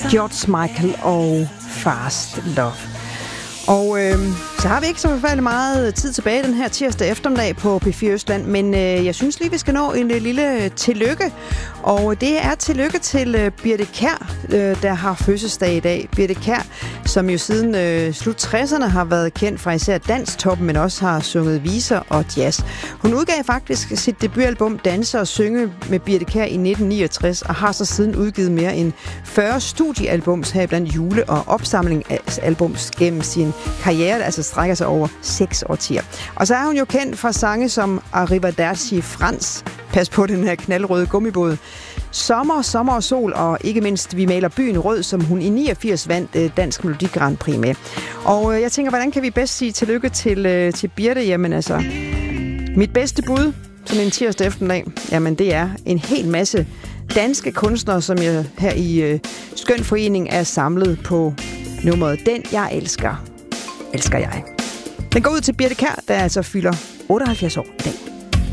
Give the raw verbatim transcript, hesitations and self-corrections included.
George Michael og Fast Love. Og øh, så har vi ikke så forfærdelig meget tid tilbage den her tirsdag eftermiddag på P fire Østland, men øh, jeg synes lige, vi skal nå en øh, lille tillykke. Og det er tillykke til øh, Birthe Kjær, øh, der har fødselsdag i dag. Birthe Kjær, som jo siden øh, slut tresserne har været kendt fra især Danstoppen, men også har sunget viser og jazz. Hun udgav faktisk sit debutalbum Danse og Synge med Birthe Kjær i nitten niogtres, og har så siden udgivet mere end fyrre studiealbums, heriblandt jule- og opsamlingsalbums gennem sin karriere, altså strækker sig over seks årtier. Og så er hun jo kendt for sange som Arrivederci Frans, pas på den her knaldrøde gummibåd, Sommer, Sommer og Sol, og ikke mindst Vi maler byen rød, som hun i niogfirs vandt øh, Dansk Melodi Grand Prix med. Og øh, jeg tænker, hvordan kan vi bedst sige tillykke til, øh, til Birthe? Jamen altså, mit bedste bud, sådan en tirsdag eftermiddag, jamen det er en hel masse danske kunstnere, som jeg her i øh, Skøn Forening er samlet på nummeret Den Jeg Elsker. Elsker jeg. Den går ud til Birthe Kjær, der altså fylder otteoghalvfjerds år i dag.